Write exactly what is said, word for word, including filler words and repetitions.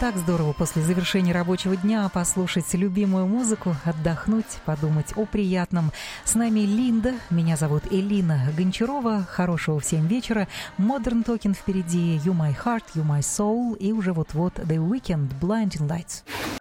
так здорово после завершения рабочего дня послушать любимую музыку, отдохнуть, подумать о приятном. С нами Линда, меня зовут Элина Гончарова. Хорошего всем вечера. Modern Talking впереди, You My Heart, You My Soul и уже вот-вот The Weeknd, Blinding Lights.